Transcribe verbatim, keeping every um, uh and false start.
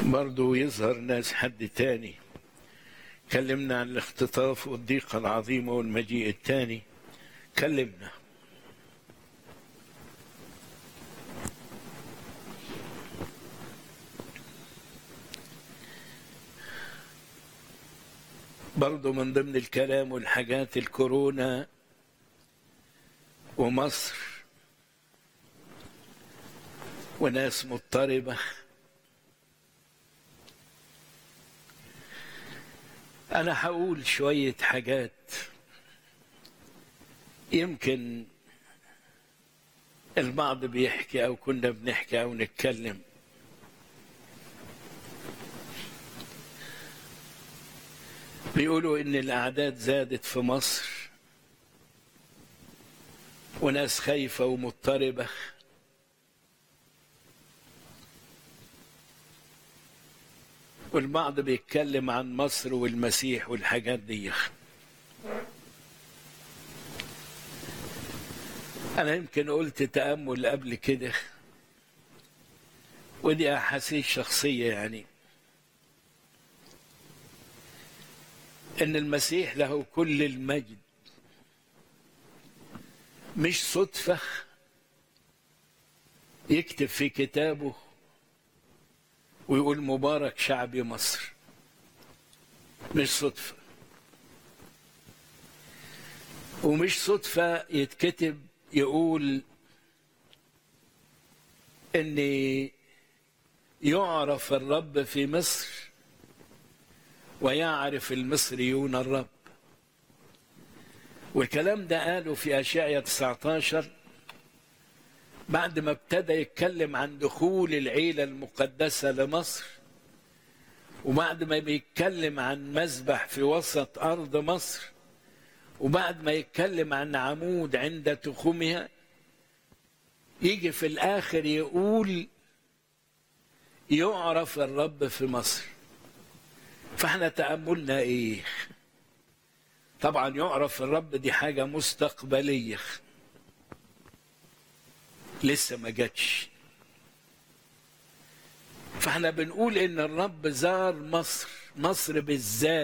برضو يظهر ناس حد تاني. كلمنا عن الاختطاف والضيقة العظيمة والمجيء التاني. كلمنا. برضو من ضمن الكلام والحاجات الكورونا ومصر وناس مضطربة. أنا هقول شوية حاجات يمكن البعض بيحكي أو كنا بنحكي أو نتكلم. بيقولوا إن الأعداد زادت في مصر وناس خايفة ومضطربة. والبعض بيتكلم عن مصر والمسيح والحاجات دي. أنا يمكن قلت تأمل قبل كده ودي أحاسيس شخصية، يعني إن المسيح له كل المجد مش صدفة يكتب في كتابه ويقول مبارك شعبي مصر. مش صدفة، ومش صدفة يتكتب يقول إن يعرف الرب في مصر ويعرف المصريون الرب. والكلام ده قاله في أشعياء تسعة عشر بعد ما ابتدى يتكلم عن دخول العيلة المقدسة لمصر، وبعد ما بيتكلم عن مذبح في وسط أرض مصر، وبعد ما يتكلم عن عمود عند تخومها، يجي في الآخر يقول يعرف الرب في مصر. فاحنا تأملنا ايه؟ طبعا يعرف الرب دي حاجة مستقبلية لسه ما جاتش. فاحنا بنقول ان الرب زار مصر، مصر بالذات